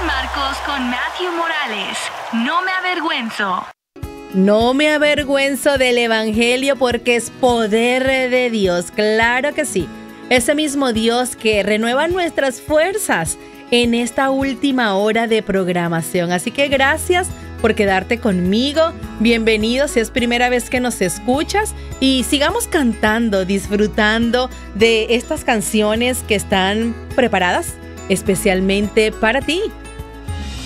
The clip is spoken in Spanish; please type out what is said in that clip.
San Marcos con Matthew Morales. No me avergüenzo. No me avergüenzo del Evangelio porque es poder de Dios. Claro que sí. Ese mismo Dios que renueva nuestras fuerzas en esta última hora de programación. Así que gracias por quedarte conmigo. Bienvenido si es primera vez que nos escuchas. Y sigamos cantando, disfrutando de estas canciones que están preparadas especialmente para ti.